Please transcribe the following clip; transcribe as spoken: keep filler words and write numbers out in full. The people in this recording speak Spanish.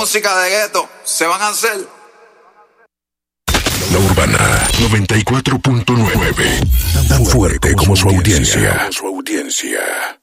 música de gueto se van a hacer. La Urbana noventa y cuatro punto nueve. Tan fuerte como su audiencia. Su audiencia.